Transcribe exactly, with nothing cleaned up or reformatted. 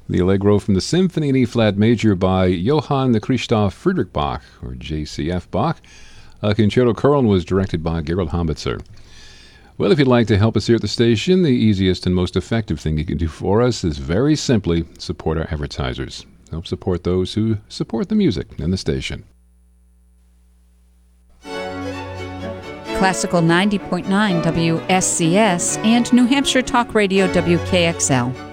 The Allegro from the Symphony in E-flat major by Johann Christoph Friedrich Bach, or J C F Bach. Uh, Concerto Köln was directed by Gerald Hambitzer. Well, if you'd like to help us here at the station, the easiest and most effective thing you can do for us is very simply support our advertisers. Help support those who support the music and the station. Classical ninety point nine W S C S and New Hampshire Talk Radio W K X L.